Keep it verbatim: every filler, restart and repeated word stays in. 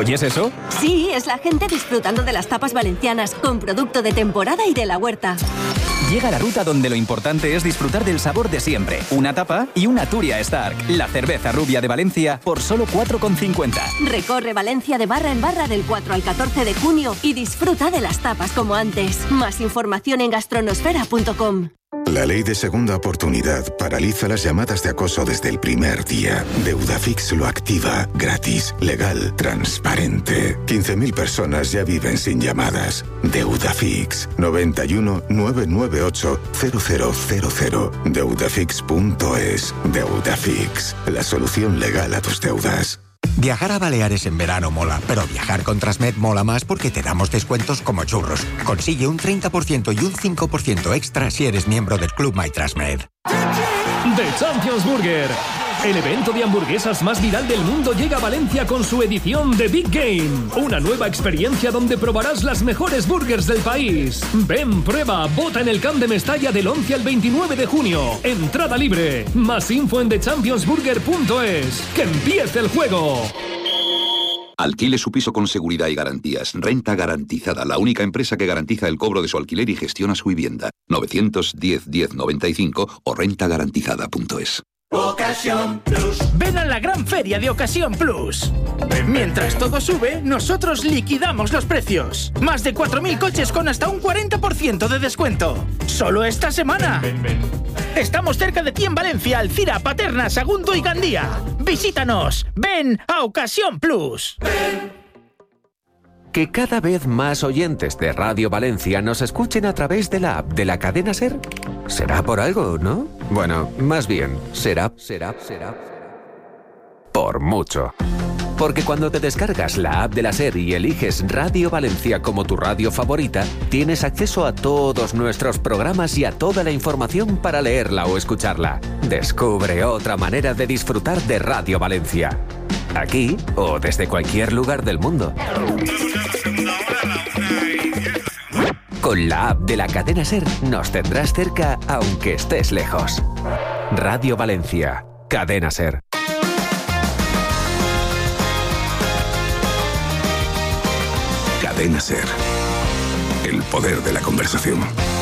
¿Oyes eso? Sí, es la gente disfrutando de las tapas valencianas, con producto de temporada y de la huerta. Llega la ruta donde lo importante es disfrutar del sabor de siempre. Una tapa y una Turia Stark. La cerveza rubia de Valencia por solo cuatro con cincuenta. Recorre Valencia de barra en barra del cuatro al catorce de junio y disfruta de las tapas como antes. Más información en gastronosfera punto com. La ley de segunda oportunidad paraliza las llamadas de acoso desde el primer día. Deudafix lo activa, gratis, legal, transparente. quince mil personas ya viven sin llamadas. Deudafix, noventa y uno, nueve nueve ocho, cero cero cero cero. Deudafix punto es. Deudafix, la solución legal a tus deudas. Viajar a Baleares en verano mola, pero viajar con Transmed mola más porque te damos descuentos como churros. Consigue un treinta por ciento y un cinco por ciento extra si eres miembro del Club My Transmed. The Champions Burger. El evento de hamburguesas más viral del mundo llega a Valencia con su edición de Big Game. Una nueva experiencia donde probarás las mejores burgers del país. Ven, prueba, vota en el Camp de Mestalla del once al veintinueve de junio. Entrada libre. Más info en the champions burger punto es. ¡Que empiece el juego! Alquile su piso con seguridad y garantías. Renta Garantizada, la única empresa que garantiza el cobro de su alquiler y gestiona su vivienda. novecientos diez diez noventa y cinco o renta garantizada punto es. Ocasión Plus. Ven a la gran feria de Ocasión Plus. Mientras todo sube, nosotros liquidamos los precios. Más de cuatro mil coches con hasta un cuarenta por ciento de descuento. Solo esta semana. Ven, ven, ven. Estamos cerca de ti en Valencia, Alcira, Paterna, Sagunto y Gandía. Visítanos. Ven a Ocasión Plus. Ven. Que cada vez más oyentes de Radio Valencia nos escuchen a través de la app de la cadena SER. ¿Será por algo, no? Bueno, más bien, será, será, será... por mucho. Porque cuando te descargas la app de la SER y eliges Radio Valencia como tu radio favorita, tienes acceso a todos nuestros programas y a toda la información para leerla o escucharla. Descubre otra manera de disfrutar de Radio Valencia. Aquí o desde cualquier lugar del mundo. Con la app de la cadena SER nos tendrás cerca aunque estés lejos. Radio Valencia, cadena SER. Cadena SER. El poder de la conversación.